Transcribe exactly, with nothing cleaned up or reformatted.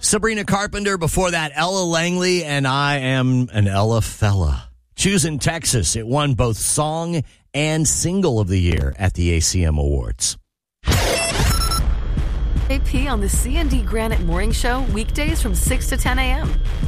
Sabrina Carpenter, before that, Ella Langley, and I Am an Ella Fella. Choosing Texas, it won both Song and Single of the Year at the A C M Awards. A P on the C and D Granite Morning Show, weekdays from six to ten a.m.